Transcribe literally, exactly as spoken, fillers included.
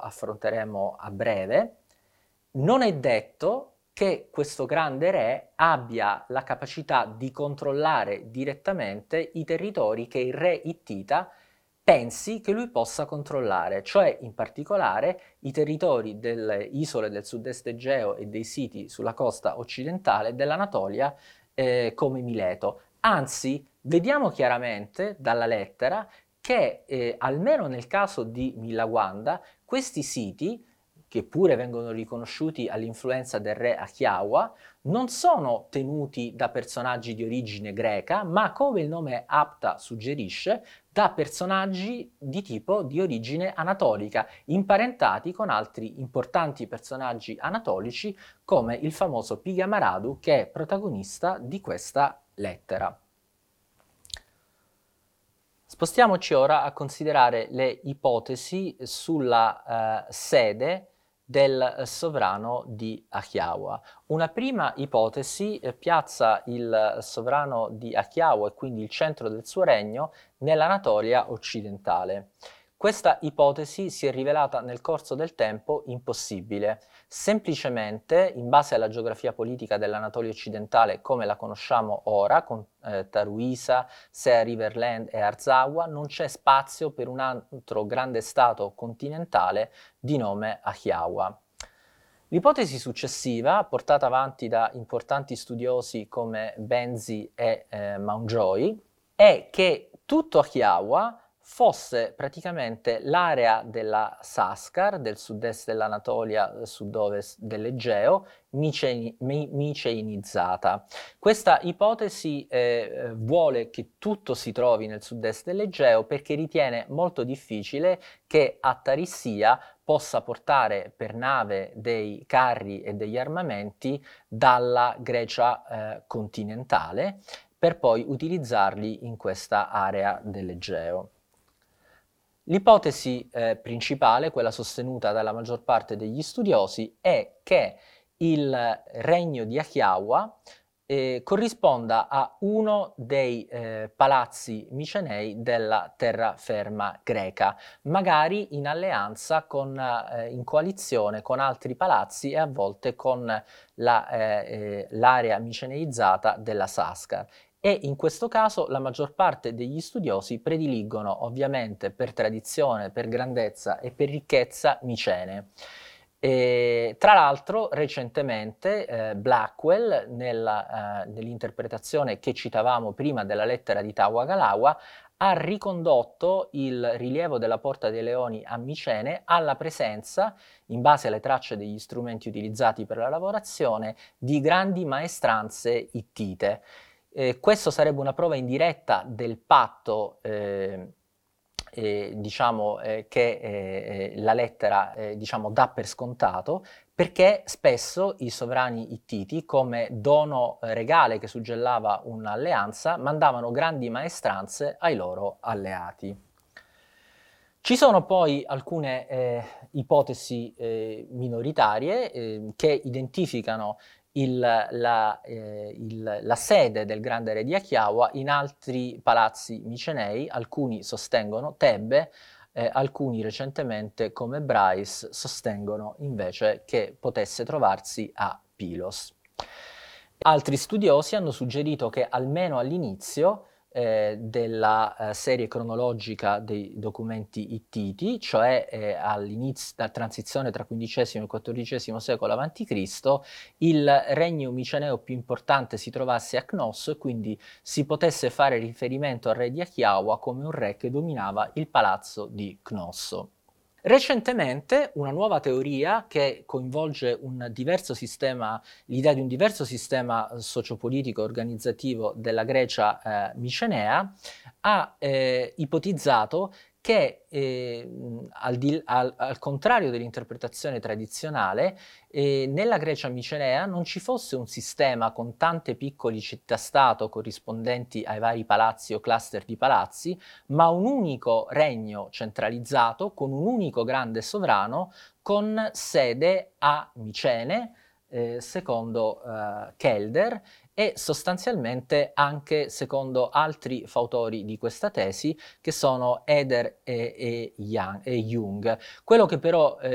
affronteremo a breve, non è detto che questo grande re abbia la capacità di controllare direttamente i territori che il re ittita pensi che lui possa controllare, cioè in particolare i territori delle isole del sud-est Egeo e dei siti sulla costa occidentale dell'Anatolia eh, come Mileto. Anzi, vediamo chiaramente dalla lettera che eh, almeno nel caso di Milaguanda questi siti, che pure vengono riconosciuti all'influenza del re Achiaua, non sono tenuti da personaggi di origine greca, ma come il nome Apta suggerisce, da personaggi di tipo di origine anatolica, imparentati con altri importanti personaggi anatolici come il famoso Pigamaradu, che è protagonista di questa lettera. Spostiamoci ora a considerare le ipotesi sulla eh, sede del sovrano di Achiaua. Una prima ipotesi eh, piazza il sovrano di Achiaua e quindi il centro del suo regno nell'Anatolia occidentale. Questa ipotesi si è rivelata nel corso del tempo impossibile. Semplicemente, in base alla geografia politica dell'Anatolia occidentale come la conosciamo ora, con eh, Taruisa, Sea Riverland e Arzawa, non c'è spazio per un altro grande stato continentale di nome Achiaua. L'ipotesi successiva, portata avanti da importanti studiosi come Benzi e eh, Mountjoy, è che tutto Achiaua fosse praticamente l'area della Saskar, del sud-est dell'Anatolia, sud-ovest dell'Egeo, mice- mi- miceinizzata. Questa ipotesi eh, vuole che tutto si trovi nel sud-est dell'Egeo perché ritiene molto difficile che a Tarissia possa portare per nave dei carri e degli armamenti dalla Grecia eh, continentale per poi utilizzarli in questa area dell'Egeo. L'ipotesi eh, principale, quella sostenuta dalla maggior parte degli studiosi, è che il regno di Achiaua eh, corrisponda a uno dei eh, palazzi micenei della terraferma greca, magari in alleanza con, eh, in coalizione con altri palazzi e a volte con la, eh, eh, l'area miceneizzata della Saskar. E in questo caso la maggior parte degli studiosi prediligono ovviamente per tradizione, per grandezza e per ricchezza Micene. E, tra l'altro recentemente eh, Blackwell nella, eh, nell'interpretazione che citavamo prima della lettera di Tawa-Galawa ha ricondotto il rilievo della Porta dei Leoni a Micene alla presenza, in base alle tracce degli strumenti utilizzati per la lavorazione, di grandi maestranze ittite. Eh, questo sarebbe una prova indiretta del patto eh, eh, diciamo, eh, che eh, la lettera eh, diciamo, dà per scontato, perché spesso i sovrani ittiti, come dono regale che suggellava un'alleanza, mandavano grandi maestranze ai loro alleati. Ci sono poi alcune eh, ipotesi eh, minoritarie eh, che identificano il, la, eh, il, la sede del grande re di Achiaua in altri palazzi micenei, alcuni sostengono Tebbe, eh, alcuni recentemente come Bryce sostengono invece che potesse trovarsi a Pylos. Altri studiosi hanno suggerito che almeno all'inizio eh, della eh, serie cronologica dei documenti ittiti, cioè eh, all'inizio, della transizione tra quindicesimo e quattordicesimo secolo avanti Cristo, il regno miceneo più importante si trovasse a Cnosso e quindi si potesse fare riferimento al re di Achiaua come un re che dominava il palazzo di Cnosso. Recentemente una nuova teoria che coinvolge un diverso sistema, l'idea di un diverso sistema sociopolitico organizzativo della Grecia eh, micenea ha eh, ipotizzato che eh, al, di, al, al contrario dell'interpretazione tradizionale, eh, nella Grecia micenea non ci fosse un sistema con tante piccole città-stato corrispondenti ai vari palazzi o cluster di palazzi, ma un unico regno centralizzato con un unico grande sovrano con sede a Micene, eh, secondo eh, Kelder, e sostanzialmente anche secondo altri fautori di questa tesi che sono Eder e, e, Young, e Jung. Quello che però eh,